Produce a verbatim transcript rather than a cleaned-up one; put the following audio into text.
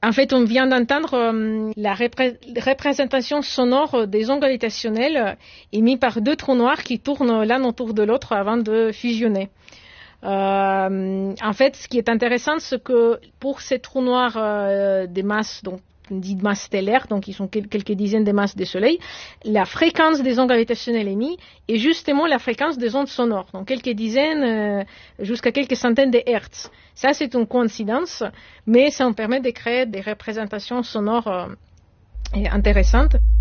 En fait, on vient d'entendre euh, la repré- représentation sonore des ondes gravitationnelles émises par deux trous noirs qui tournent l'un autour de l'autre avant de fusionner. Euh, en fait, ce qui est intéressant, c'est que pour ces trous noirs euh, des masses, donc dites masses stellaires, donc ils sont quelques dizaines de masses de Soleil, la fréquence des ondes gravitationnelles émises est justement la fréquence des ondes sonores, donc quelques dizaines euh, jusqu'à quelques centaines de hertz. Ça, c'est une coïncidence, mais ça nous permet de créer des représentations sonores euh, intéressantes.